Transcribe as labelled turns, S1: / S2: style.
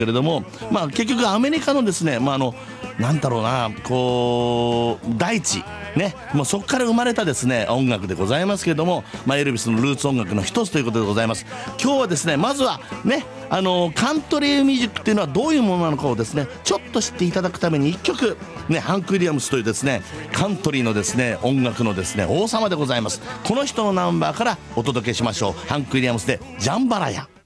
S1: けれども、結局アメリカのですね、なんだろうな、こう大地ね、もうそこから生まれたですね音楽でございますけれども、エルビスのルーツ音楽の一つということでございます。今日はですね、まずはね、カントリーミュージックっていうのはどういうものなのかをですねちょっと知っていただくために一曲ね、ハンク・ウィリアムスというですねカントリーのですね音楽のですね王様でございます。この人のナンバーからお届けしましょう。ハンク・ウィリアムスでジャンバラヤ。